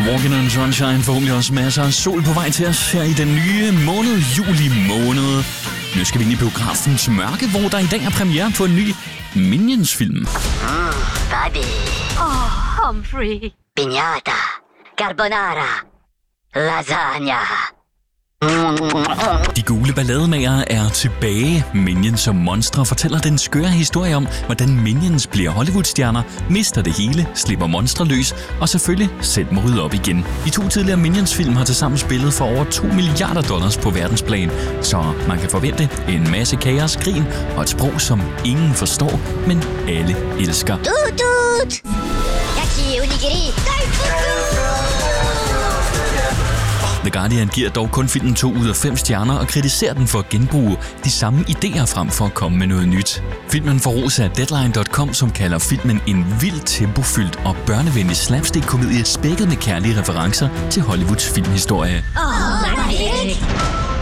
Walking on Sunshine, forhåbentlig også masser af sol på vej til os her i den nye måned, juli måned. Nu skal vi ind i biografens mørke, hvor der i dag er premiere på en ny Minions-film. Baby. Humphrey. Piñata. Carbonara. Lasagna. De gule ballademagere er tilbage. Minions som monstre fortæller den skøre historie om, hvordan Minions bliver Hollywood-stjerner, mister det hele, slipper monstre løs og selvfølgelig selv må rydde op igen. De 2 tidligere Minions-film har tilsammen spillet for over $2 milliarder på verdensplan, så man kan forvente en masse kaos, grin og et sprog, som ingen forstår, men alle elsker. Tut! Yaki onigiri. The Guardian giver dog kun filmen 2 ud af 5 stjerner og kritiserer den for at genbruge de samme idéer frem for at komme med noget nyt. Filmen får ros af Deadline.com, som kalder filmen en vildt tempofyldt og børnevenlig slapstick-komedie spækket med kærlige referencer til Hollywoods filmhistorie. Oh,